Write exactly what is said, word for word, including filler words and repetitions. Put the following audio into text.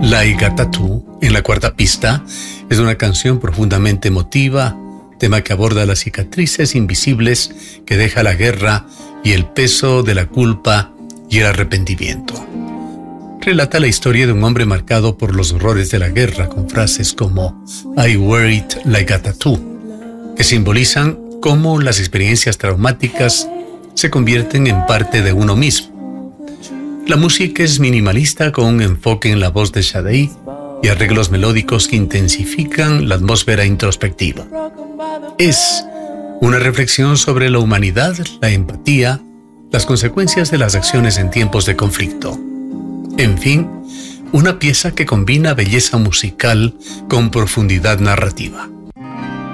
Like a Tattoo, en la cuarta pista, es una canción profundamente emotiva, tema que aborda las cicatrices invisibles que deja la guerra y el peso de la culpa y el arrepentimiento. Relata la historia de un hombre marcado por los horrores de la guerra con frases como I wear it like a tattoo, que simbolizan cómo las experiencias traumáticas se convierten en parte de uno mismo. La música es minimalista con un enfoque en la voz de Sade y arreglos melódicos que intensifican la atmósfera introspectiva. Es una reflexión sobre la humanidad, la empatía, las consecuencias de las acciones en tiempos de conflicto. En fin, una pieza que combina belleza musical con profundidad narrativa.